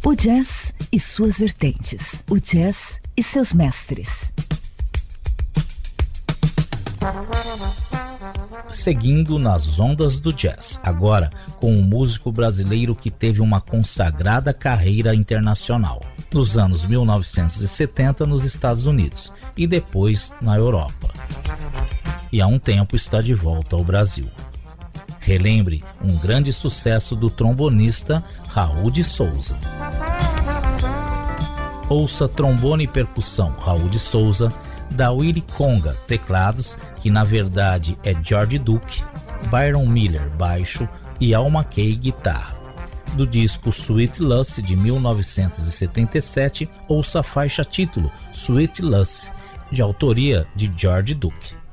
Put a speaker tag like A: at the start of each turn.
A: O jazz e suas vertentes. O jazz e seus mestres.
B: Seguindo nas ondas do jazz, agora com um músico brasileiro que teve uma consagrada carreira internacional, nos anos 1970 nos Estados Unidos e depois na Europa. E há um tempo está de volta ao Brasil. Relembre um grande sucesso do trombonista Raul de Souza. Ouça trombone e percussão Raul de Souza, da Willy Conga, teclados, que na verdade é George Duke, Byron Miller, baixo e Alma Kay, guitarra. Do disco Sweet Lucy de 1977, ouça a faixa título Sweet Lucy, de autoria de George Duke.